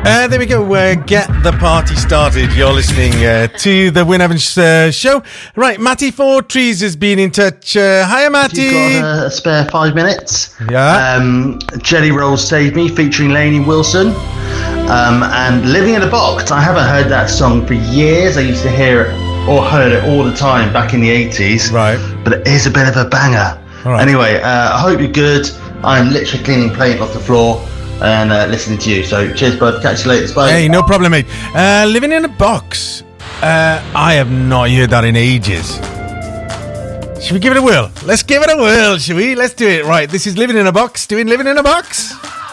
There we go. Get the party started. You're listening to the Wyn Evans show. Right, Matty Fortrees has been in touch. Hiya, Matty. You've got a spare 5 minutes. Yeah. Jelly Rolls Save Me featuring Lainey Wilson. And Living in a Box. I haven't heard that song for years. I used to hear it or heard it all the time back in the 80s. Right. But it is a bit of a banger. All right. Anyway, I hope you're good. I'm literally cleaning paint off the floor and listening to you. So cheers, bud. Catch you later. Bye. Hey, no problem, mate. Living in a Box. I have not heard that in ages. Should we give it a whirl? Let's give it a whirl, shall we? Let's do it. Right, this is Living in a Box. Doing Living in a Box.